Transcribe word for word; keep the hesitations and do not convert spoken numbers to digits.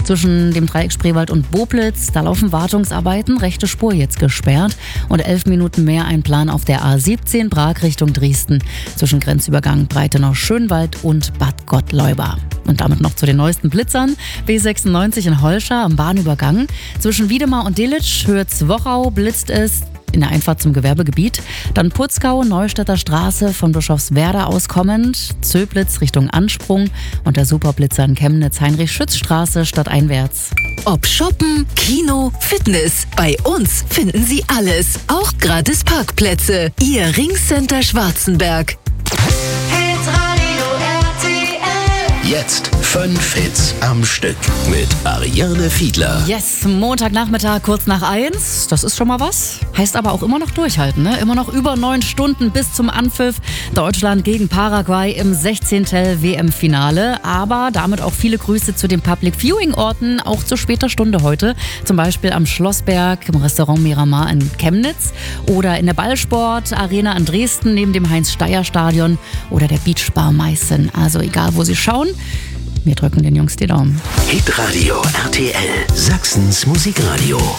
Zwischen dem Dreieck Spreewald und Boblitz, da laufen Wartungsarbeiten, rechte Spur jetzt gesperrt und elf Minuten mehr Einplan auf der A siebzehn Prag Richtung Dresden zwischen Grenzübergang Breitenau-Schönwald und Bad Gottleuba. Und damit noch zu den neuesten Blitzern. B sechsundneunzig in Holscha am Bahnübergang. Zwischen Wiedemar und Delitzsch, Höhe Zwochau, blitzt es in der Einfahrt zum Gewerbegebiet. Dann Putzgau, Neustädter Straße von Bischofswerda aus kommend, Zöblitz Richtung Ansprung und der Superblitzer in Chemnitz, Heinrich-Schütz-Straße stadteinwärts. Ob Shoppen, Kino, Fitness, bei uns finden Sie alles. Auch gratis Parkplätze. Ihr Ringcenter Schwarzenberg. Jetzt fünf Hits am Stück mit Ariane Fiedler. Yes, Montagnachmittag kurz nach eins. Das ist schon mal was. Heißt aber auch immer noch durchhalten, ne? Immer noch über neun Stunden bis zum Anpfiff. Deutschland gegen Paraguay im sechzehnten W M-Finale. Aber damit auch viele Grüße zu den Public-Viewing-Orten, auch zu später Stunde heute. Zum Beispiel am Schlossberg, im Restaurant Miramar in Chemnitz oder in der Ballsport-Arena in Dresden neben dem Heinz-Steyer-Stadion oder der Beachbar Meißen. Also egal, wo Sie schauen, wir drücken den Jungs die Daumen. Hitradio R T L, Sachsens Musikradio.